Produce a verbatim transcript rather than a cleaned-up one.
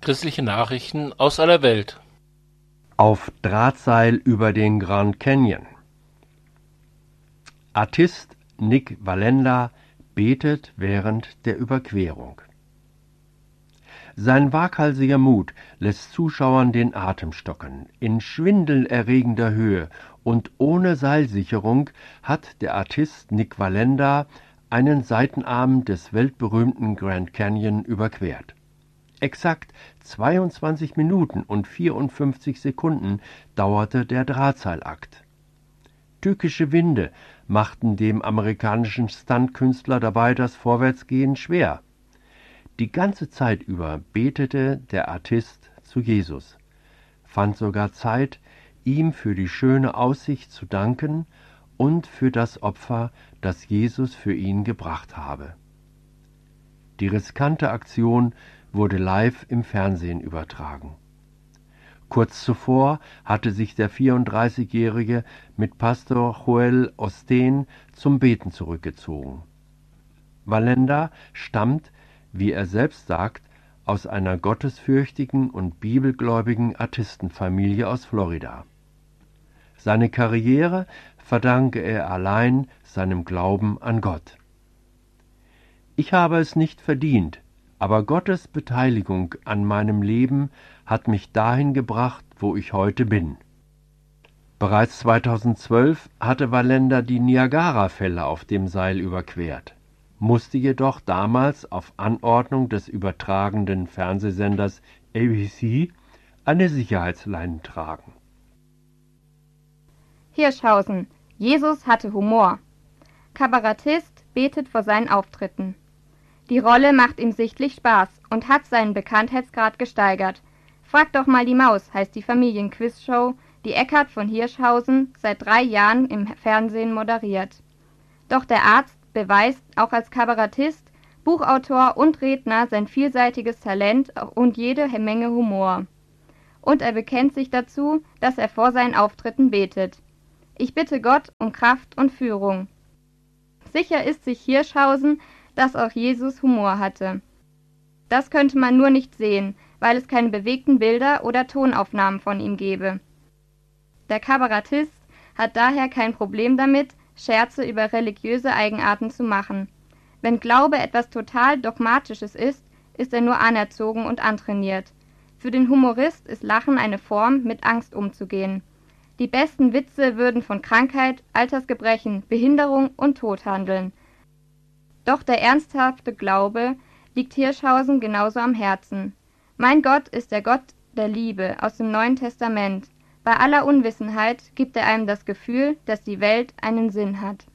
Christliche Nachrichten aus aller Welt. Auf Drahtseil über den Grand Canyon. Artist Nik Wallenda betet während der Überquerung. Sein waghalsiger Mut lässt Zuschauern den Atem stocken. In schwindelerregender Höhe und ohne Seilsicherung hat der Artist Nik Wallenda einen Seitenarm des weltberühmten Grand Canyon überquert. Exakt zweiundzwanzig Minuten und vierundfünfzig Sekunden dauerte der Drahtseilakt. Tückische Winde machten dem amerikanischen Stuntkünstler dabei das Vorwärtsgehen schwer. Die ganze Zeit über betete der Artist zu Jesus, fand sogar Zeit, ihm für die schöne Aussicht zu danken und für das Opfer, das Jesus für ihn gebracht habe. Die riskante Aktion wurde live im Fernsehen übertragen. Kurz zuvor hatte sich der vierunddreißigjährige mit Pastor Joel Osteen zum Beten zurückgezogen. Wallenda stammt, wie er selbst sagt, aus einer gottesfürchtigen und bibelgläubigen Artistenfamilie aus Florida. Seine Karriere verdanke er allein seinem Glauben an Gott. Ich habe es nicht verdient, aber Gottes Beteiligung an meinem Leben hat mich dahin gebracht, wo ich heute bin. Bereits zweitausendzwölf hatte Wallenda die Niagara-Fälle auf dem Seil überquert, musste jedoch damals auf Anordnung des übertragenden Fernsehsenders A B C eine Sicherheitsleine tragen. Hirschhausen. Jesus hatte Humor. Kabarettist betet vor seinen Auftritten. Die Rolle macht ihm sichtlich Spaß und hat seinen Bekanntheitsgrad gesteigert. Frag doch mal die Maus heißt die Familienquizshow, die Eckhard von Hirschhausen seit drei Jahren im Fernsehen moderiert. Doch der Arzt beweist auch als Kabarettist, Buchautor und Redner sein vielseitiges Talent und jede Menge Humor. Und er bekennt sich dazu, dass er vor seinen Auftritten betet. Ich bitte Gott um Kraft und Führung. Sicher ist sich Hirschhausen, dass auch Jesus Humor hatte. Das könnte man nur nicht sehen, weil es keine bewegten Bilder oder Tonaufnahmen von ihm gäbe. Der Kabarettist hat daher kein Problem damit, Scherze über religiöse Eigenarten zu machen. Wenn Glaube etwas total Dogmatisches ist, ist er nur anerzogen und antrainiert. Für den Humorist ist Lachen eine Form, mit Angst umzugehen. Die besten Witze würden von Krankheit, Altersgebrechen, Behinderung und Tod handeln. Doch der ernsthafte Glaube liegt Hirschhausen genauso am Herzen. Mein Gott ist der Gott der Liebe aus dem Neuen Testament. Bei aller Unwissenheit gibt er einem das Gefühl, dass die Welt einen Sinn hat.